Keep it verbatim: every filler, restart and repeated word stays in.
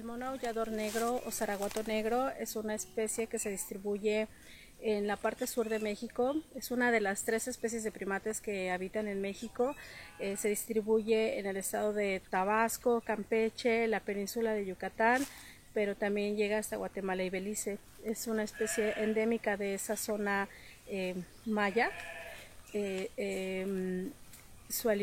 mono aullador negro o zaragoto negro es una especie que se distribuye en la parte sur de México. Es una de las tres especies de primates que habitan en México. Eh, se distribuye en el estado de Tabasco, Campeche, la península de Yucatán, pero también llega hasta Guatemala y Belice. Es una especie endémica de esa zona eh, maya. Eh, eh, su